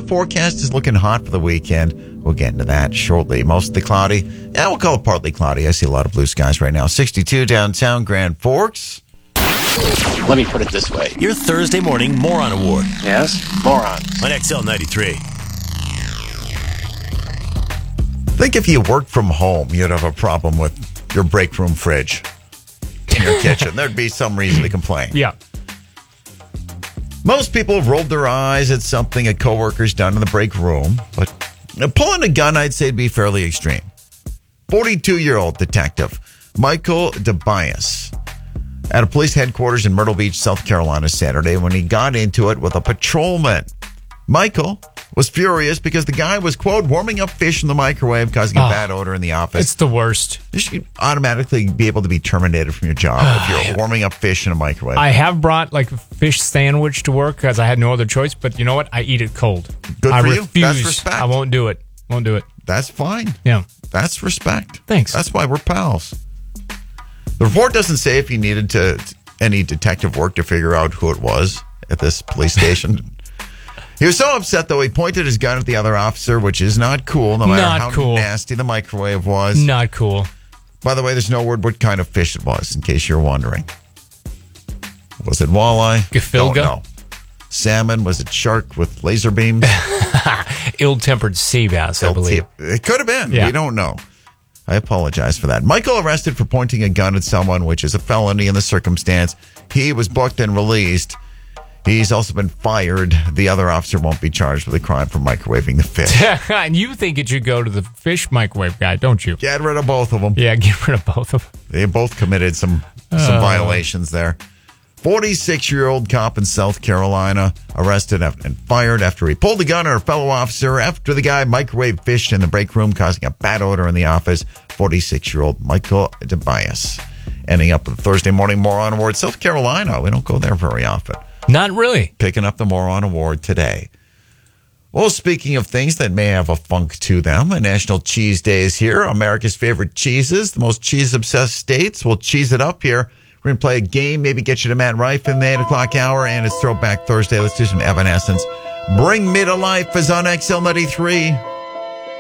forecast is looking hot for the weekend. We'll get into that shortly. Mostly cloudy. Yeah, we'll call it partly cloudy. I see a lot of blue skies right now. 62 downtown Grand Forks. Let me put it this way. Your Thursday morning Moron Award. Yes? Moron. On XL 93. I think if you worked from home, you'd have a problem with your break room fridge in your kitchen. There'd be some reason to complain. Yeah. Most people have rolled their eyes at something a coworker's done in the break room, but pulling a gun, I'd say, would be fairly extreme. 42-year-old detective Michael DeBias at a police headquarters in Myrtle Beach, South Carolina, Saturday when he got into it with a patrolman. Michael was furious because the guy was, quote, warming up fish in the microwave, causing a bad odor in the office. It's the worst. You should automatically be able to be terminated from your job if you're warming up fish in a microwave. I have brought like a fish sandwich to work because I had no other choice, but you know what? I eat it cold. Good I for you. refuse. That's respect. I won't do it. Won't do it. That's fine. Yeah. That's respect. Thanks. That's why we're pals. The report doesn't say if he needed any detective work to figure out who it was at this police station. He was so upset, though, he pointed his gun at the other officer, which is not cool, no matter how nasty the microwave was. Not cool. By the way, there's no word what kind of fish it was, in case you're wondering. Was it walleye? Gefilte? Don't know. Salmon? Was it shark with laser beams? Ill-tempered sea bass, I believe. It could have been. Yeah. We don't know. I apologize for that. Michael arrested for pointing a gun at someone, which is a felony in the circumstance. He was booked and released. He's also been fired. The other officer won't be charged with a crime for microwaving the fish. And you think it should go to the fish microwave guy, don't you? Get rid of both of them. Yeah, get rid of both of them. They both committed some violations there. 46-year-old cop in South Carolina arrested and fired after he pulled a gun on a fellow officer after the guy microwaved fish in the break room, causing a bad odor in the office. 46-year-old Michael DeBias ending up with the Thursday Morning Moron Award. South Carolina, we don't go there very often. Not really. Picking up the Moron Award today. Well, speaking of things that may have a funk to them, National Cheese Day is here. America's favorite cheeses, the most cheese-obsessed states. We'll cheese it up here. We're going to play a game, maybe get you to Matt Rife in the 8 o'clock hour, and it's Throwback Thursday. Let's do some Evanescence. Bring Me to Life is on XL 93.